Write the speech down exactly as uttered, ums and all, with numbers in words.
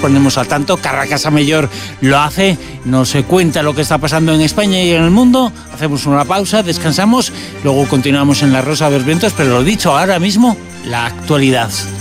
ponemos al tanto. Carracasa Mayor lo hace, nos cuenta lo que está pasando en España y en el mundo. Hacemos una pausa, descansamos, luego continuamos en La Rosa de los Vientos, pero lo dicho, ahora mismo, la actualidad.